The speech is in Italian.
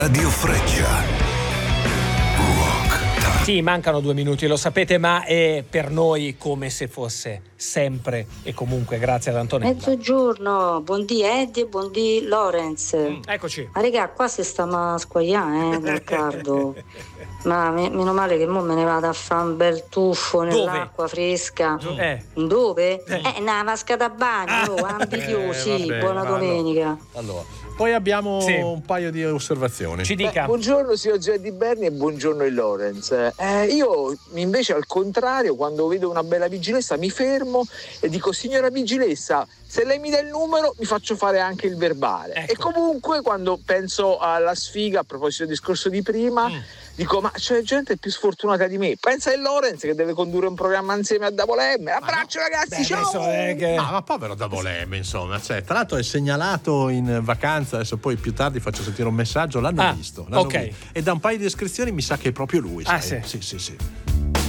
Radio Freccia. Sì, mancano 2 minuti, lo sapete, ma è per noi come se fosse sempre e comunque. Grazie ad Antonella. Mezzogiorno, buondì Eddie, buondì Lorenz. Eccoci. Ma raga, qua si sta a squagliare, Riccardo. Ma meno male che mo me ne vado a fare un bel tuffo nell'acqua fresca. Dove? Nella vasca da bagno, ambiziosi. Buona domenica. Allora, poi abbiamo un paio di osservazioni. Ci dica. Buongiorno signor Geddy Berni e buongiorno il Lorenz. Io invece al contrario, quando vedo una bella vigilessa mi fermo e dico: signora vigilessa, se lei mi dà il numero mi faccio fare anche il verbale. Ecco. E comunque quando penso alla sfiga, a proposito del discorso di prima, dico: ma c'è gente più sfortunata di me. Pensa il Lorenz che deve condurre un programma insieme a Double M. Abbraccio ragazzi, ciao! Ma povero Double M, insomma, tra l'altro è segnalato in vacanza, adesso poi più tardi faccio sentire un messaggio, l'hanno visto. E da un paio di descrizioni mi sa che è proprio lui. Ah, sì.